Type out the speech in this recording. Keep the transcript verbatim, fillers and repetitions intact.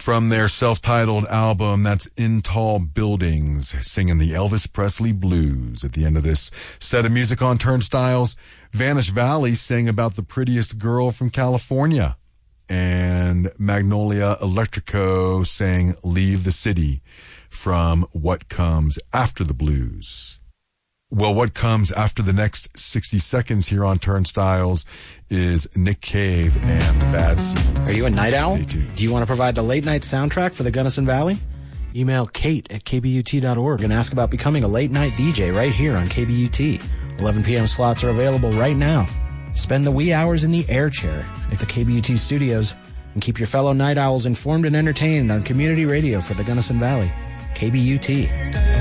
from their self-titled album. That's In Tall Buildings, singing the Elvis Presley blues. At the end of this set of music on Turnstiles, Vanish Valley sang about the prettiest girl from California. And Magnolia Electrico sang Leave the City from What Comes After the Blues. Well, what comes after the next sixty seconds here on Turnstiles is Nick Cave and the Bad Seeds. Are you a night owl? Stay tuned. Do you want to provide the late night soundtrack for the Gunnison Valley? Email Kate at K B U T dot org and ask about becoming a late night D J right here on K B U T. eleven p.m. slots are available right now. Spend the wee hours in the air chair at the K B U T studios and keep your fellow night owls informed and entertained on community radio for the Gunnison Valley. K B U T.